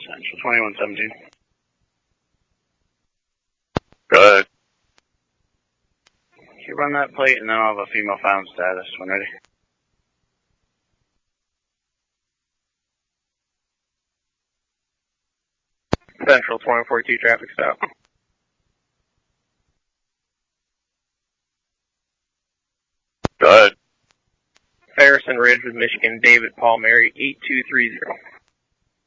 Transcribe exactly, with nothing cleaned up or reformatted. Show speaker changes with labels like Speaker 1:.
Speaker 1: Central twenty-one seventeen.
Speaker 2: Go ahead.
Speaker 1: Can you run that plate and then I'll have a female found status when ready?
Speaker 3: Central twenty forty-two traffic stop.
Speaker 2: Go ahead.
Speaker 3: Harrison Ridge with Michigan, David Paul Mary, eight two three zero.